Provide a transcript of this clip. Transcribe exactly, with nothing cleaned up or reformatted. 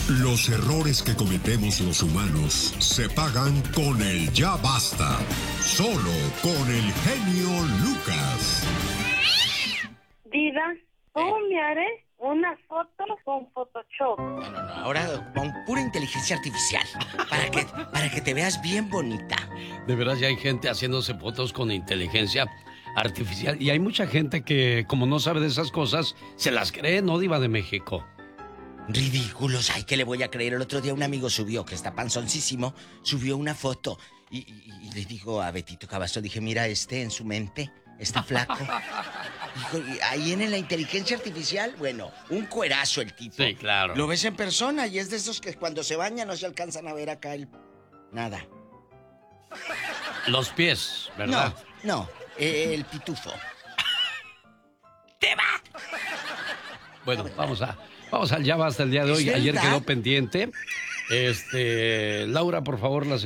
Los errores que cometemos los humanos se pagan con el ya basta. Solo con el genio Lucas. Diva, ¿cómo me haré una foto con Photoshop? No, no, no, ahora con pura inteligencia artificial. Para que, para que te veas bien bonita. De veras, ya hay gente haciéndose fotos con inteligencia artificial. Y hay mucha gente que, como no sabe de esas cosas, se las cree, ¿no, Diva de México? Ridículos, ay, ¿qué le voy a creer? El otro día un amigo subió, que está panzoncísimo, subió una foto y, y, y le digo a Betito Cavazo, dije, mira, este en su mente está flaco. Dijo, y ahí en la inteligencia artificial, bueno, un cuerazo el tipo. Sí, claro. Lo ves en persona y es de esos que cuando se bañan no se alcanzan a ver acá el... nada. Los pies, ¿verdad? No, no, eh, el pitufo. ¡Te va! Bueno, vamos a... Vamos al ya basta el día de hoy. Ayer quedó pendiente. Este, Laura, por favor, la